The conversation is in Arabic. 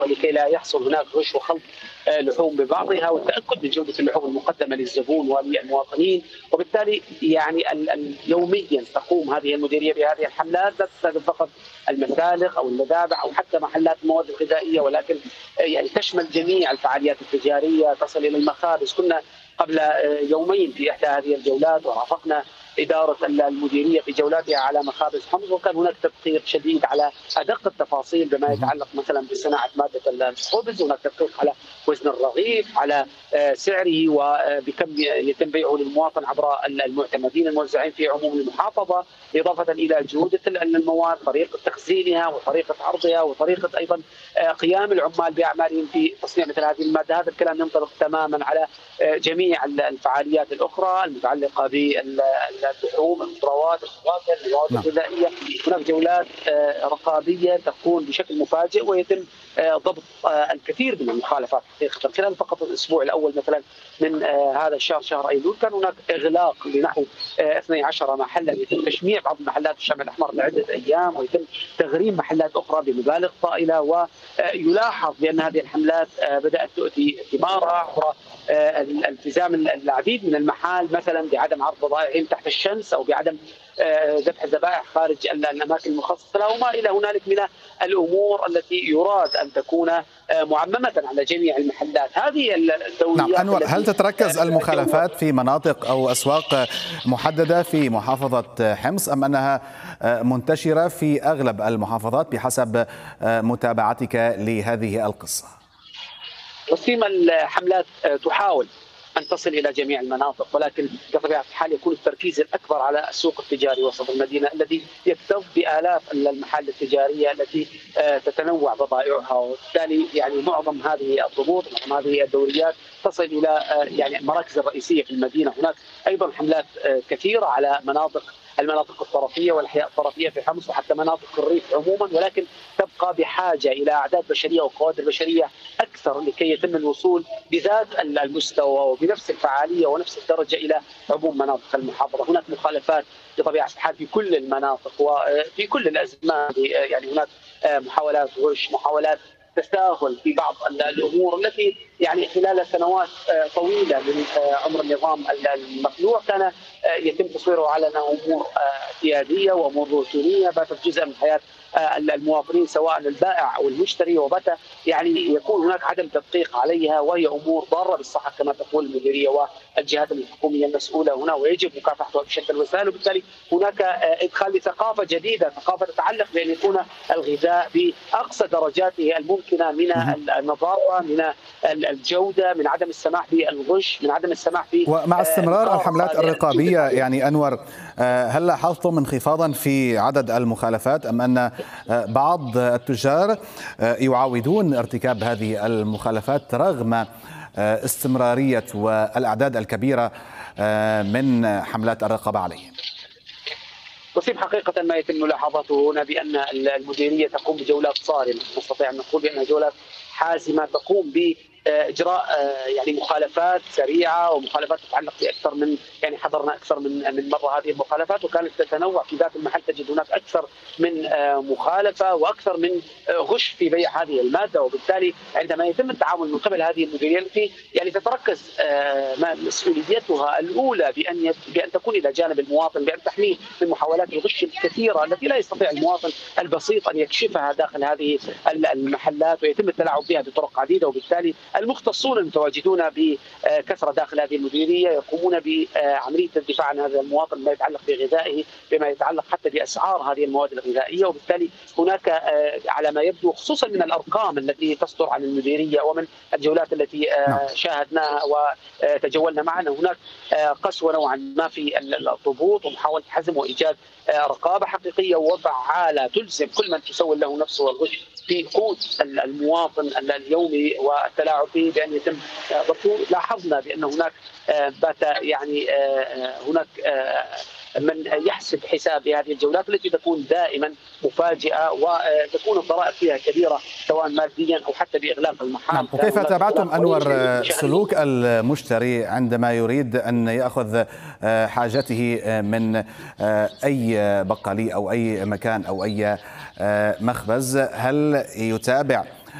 ولكي لا يحصل هناك غش وخلط لحوم ببعضها، والتاكد من جوده اللحوم المقدمه للزبون وللمواطنين. وبالتالي يعني يوميا تقوم هذه المديريه بهذه الحملات، لا تستهدف فقط المسالخ او المذابح او حتى محلات المواد الغذائيه، ولكن يعني تشمل جميع الفعاليات التجاريه، تصل الى المخابز. كنا قبل يومين في احدى هذه الجولات ورافقنا إدارة المديرية في جولاتها على مخابز حمص، وكان هناك تدقيق شديد على أدق التفاصيل بما يتعلق مثلا بصناعة مادة الخبز. هناك تدقيق على وزن الرغيف، على سعره وبكم يتم بيعه للمواطن عبر المعتمدين الموزعين في عموم المحافظة، إضافة إلى جودة المواد، طريقة تخزينها وطريقة عرضها وطريقة أيضا قيام العمال بأعمالهم في تصنيع مثل هذه المادة. هذا الكلام ينطبق تماما على جميع الفعاليات الأخرى المتعلقة باللحوم، الخضروات، الفواكه، المواد الغذائية. هناك جولات رقابية تكون بشكل مفاجئ، ويتم ضبط الكثير من المخالفات حقيقة. خلال فقط الأسبوع الأول مثلا من هذا الشهر، شهر أيلول، كان هناك إغلاق لنحو 12 محلا، يتم تشميع بعض محلات الشمع الأحمر لعدة أيام، ويتم تغريم محلات أخرى بمبالغ طائلة. ويلاحظ بأن هذه الحملات بدأت تؤتي ثمارها عبر التزام العديد من المحال مثلا بعدم عرض بضائعهم تحت الشمس، او بعدم ذبح الذبائح خارج الاماكن المخصصه لها، وما الى هنالك من الامور التي يراد ان تكون معممه على جميع المحلات. هذه الدوريات. نعم أنور، هل تتركز المخالفات في مناطق او اسواق محدده في محافظه حمص، ام انها منتشره في اغلب المحافظات بحسب متابعتك لهذه القصه؟ وسيم الحملات تحاول أن تصل إلى جميع المناطق، ولكن بطبيعة الحال يكون التركيز الأكبر على السوق التجاري وسط المدينة الذي يكتظ بآلاف المحال التجارية التي تتنوع بضائعها، وبالتالي يعني معظم هذه الضبوط، معظم هذه الدوريات تصل إلى يعني المراكز الرئيسية في المدينة. هناك أيضا حملات كثيرة على المناطق الطرفية والأحياء الطرفية في حمص وحتى مناطق الريف عموما، ولكن تبقى بحاجة إلى أعداد بشرية وكوادر بشرية أكثر لكي يتم الوصول بذات المستوى وبنفس الفعالية ونفس الدرجة إلى عموم مناطق المحافظة. هناك مخالفات بطبيعة الحال في كل المناطق وفي كل الأزمان، يعني هناك محاولات غش، محاولات تساهل في بعض الامور التي يعني خلال سنوات طويله من عمر النظام المخلوع كان يتم تصويره على انها امور اعتياديه وامور روتينيه باتت جزءا من حياه المواطنين سواء البائع او المشتري، وبات يعني يكون هناك عدم تدقيق عليها، وهي امور ضاره بالصحه كما تقول المديريه والجهات الحكوميه المسؤوله هنا، ويجب مكافحتها بشتى الوسائل. وبالتالي هناك ادخال لثقافه جديده، ثقافه تتعلق بان يكون الغذاء باقصى درجاته الممكنه من النظافه، من الجوده، من عدم السماح بالغش، من عدم السماح ب ومع استمرار الحملات الرقابيه يعني انور، هل لاحظتم انخفاضا في عدد المخالفات، ام ان بعض التجار يعاودون ارتكاب هذه المخالفات رغم استمرارية والأعداد الكبيرة من حملات الرقابة عليهم؟ وفي حقيقة ما يتم ملاحظته هنا بأن المديرية تقوم بجولات صارمة، نستطيع أن نقول بأنها جولات حازمة تقوم بإجراء يعني مخالفات سريعة ومخالفات تتعلق بأكثر من يعني حضرنا أكثر من مرة هذه المخالفات، وكانت تتنوع في ذات المحل. تجد هناك أكثر من مخالفة وأكثر من غش في بيع هذه المادة. وبالتالي عندما يتم التعامل من قبل هذه المديرية التي يعني تتركز مسؤوليتها الأولى بأن تكون إلى جانب المواطن، بأن تحميه من محاولات الغش الكثيرة التي لا يستطيع المواطن البسيط أن يكشفها داخل هذه المحلات، ويتم التلاعب بها بطرق عديدة. وبالتالي المختصون المتواجدون بكثرة داخل هذه المديرية يقومون بعملية الدفاع عن هذا المواطن بما يتعلق بغذائه، بما يتعلق حتى بأسعار هذه المواد الغذائية. وبالتالي هناك على ما يبدو خصوصا من الأرقام التي تصدر عن المديرية ومن الجولات التي شاهدناها وتجولنا معنا، هناك قسوة نوعا ما في الضبوط ومحاولة حزم وإيجاد رقابة حقيقية وفعالة تلزم كل من تسول له نفسه والغش في قوت المواطن اليومي والتلاعب به بأن يتم ضبطه. لاحظنا بأن هناك بات يعني هناك من يحسب حساب هذه الجولات التي تكون دائما مفاجئة وتكون الضرائب فيها كبيرة سواء ماديا أو حتى بإغلاق المحال. وكيف تابعتم أنور سلوك المشتري عندما يريد أن يأخذ حاجته من أي بقالي أو أي مكان أو أي مخبز؟ هل يتابع